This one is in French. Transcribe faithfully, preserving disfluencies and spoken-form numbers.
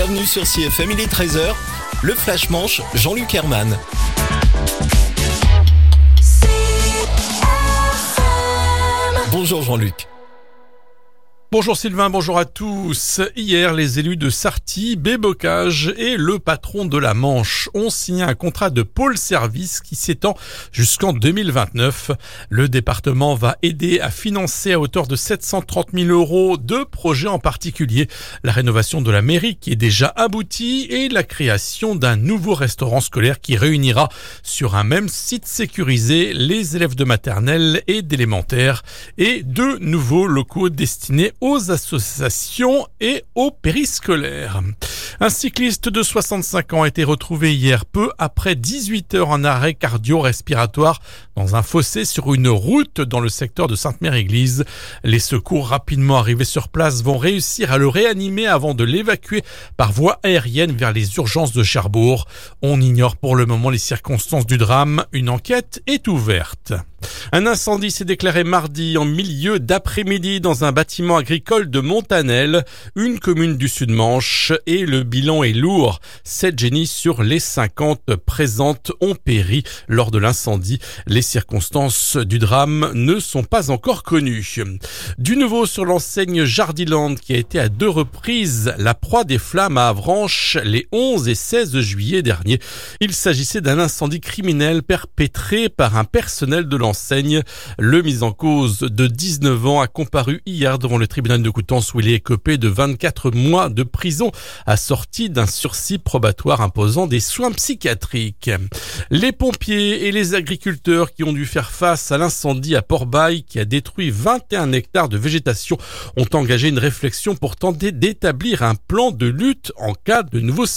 Bienvenue sur C F M, il est treize heures, le Flash Manche, Jean-Luc Herman. Bonjour Jean-Luc. Bonjour Sylvain, bonjour à tous. Hier, les élus de Sarty, Baie-Bocage et le patron de la Manche ont signé un contrat de pôle service qui s'étend jusqu'en deux mille vingt-neuf. Le département va aider à financer à hauteur de sept cent trente mille euros deux projets en particulier. La rénovation de la mairie qui est déjà aboutie et la création d'un nouveau restaurant scolaire qui réunira sur un même site sécurisé les élèves de maternelle et d'élémentaire et deux nouveaux locaux destinés aux associations et aux périscolaires. Un cycliste de soixante-cinq ans a été retrouvé hier peu après dix-huit heures en arrêt cardio-respiratoire dans un fossé sur une route dans le secteur de Sainte-Mère-Église. Les secours rapidement arrivés sur place vont réussir à le réanimer avant de l'évacuer par voie aérienne vers les urgences de Cherbourg. On ignore pour le moment les circonstances du drame. Une enquête est ouverte. Un incendie s'est déclaré mardi en milieu d'après-midi dans un bâtiment agricole de Montanel, une commune du Sud-Manche, et le bilan est lourd. Sept génies sur les cinquante présentes ont péri lors de l'incendie. Les circonstances du drame ne sont pas encore connues. Du nouveau sur l'enseigne Jardiland qui a été à deux reprises la proie des flammes à Avranches les onze et seize juillet dernier. Il s'agissait d'un incendie criminel perpétré par un personnel de l'enseigne. Le mis en cause de dix-neuf ans a comparu hier devant le tribunal de Coutances où il est écopé de vingt-quatre mois de prison assorti d'un sursis probatoire imposant des soins psychiatriques. Les pompiers et les agriculteurs qui ont dû faire face à l'incendie à Port-Bail qui a détruit vingt et un hectares de végétation ont engagé une réflexion pour tenter d'établir un plan de lutte en cas de nouveau